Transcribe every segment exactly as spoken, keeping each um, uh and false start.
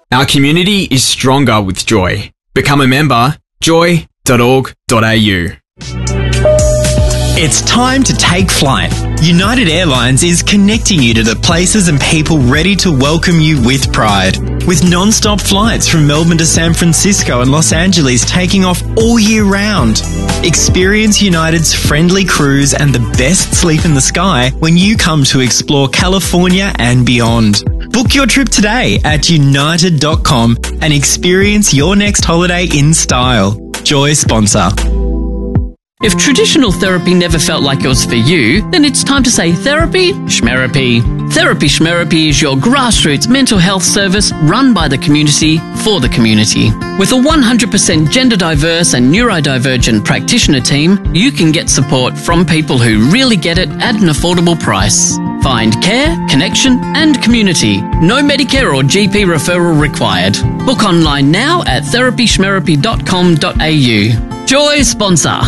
Our community is stronger with Joy. Become a member, joy dot org dot a u. It's time to take flight. United Airlines is connecting you to the places and people ready to welcome you with pride. With non-stop flights from Melbourne to San Francisco and Los Angeles taking off all year round. Experience United's friendly crews and the best sleep in the sky when you come to explore California and beyond. Book your trip today at united dot com and experience your next holiday in style. Joy sponsor. If traditional therapy never felt like it was for you, then it's time to say therapy schmerapy. Therapy Schmerapy is your grassroots mental health service run by the community for the community. With a one hundred percent gender diverse and neurodivergent practitioner team, you can get support from people who really get it at an affordable price. Find care, connection and community. No Medicare or G P referral required. Book online now at therapy schmerapy dot com dot a u. Joy sponsor.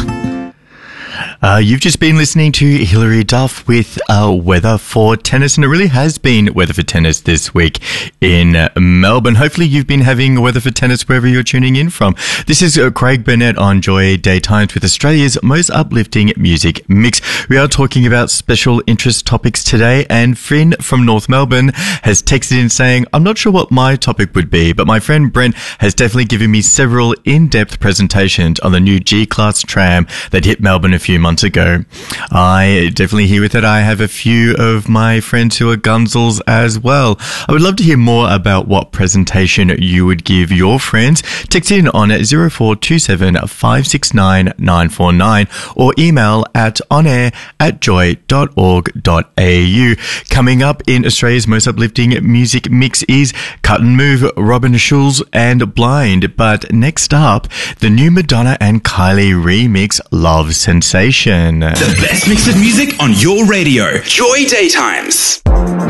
Uh, you've just been listening to Hilary Duff with uh, weather for tennis, and it really has been weather for tennis this week in uh, Melbourne. Hopefully you've been having weather for tennis wherever you're tuning in from. This is uh, Craig Burnett on Joy Daytimes with Australia's most uplifting music mix. We are talking about special interest topics today, and Finn from North Melbourne has texted in saying, I'm not sure what my topic would be, but my friend Brent has definitely given me several in-depth presentations on the new G-Class tram that hit Melbourne a few months ago. I definitely hear with it. I have a few of my friends who are Gunzels as well. I would love to hear more about what presentation you would give your friends. Text in on zero four two seven five six nine nine four nine or email at onair at joy dot org dot a u. Coming up in Australia's most uplifting music mix is Cut and Move, Robin Schulz and Blind. But next up, the new Madonna and Kylie remix, Love Sensation. The best mix of music on your radio. Joy Daytimes.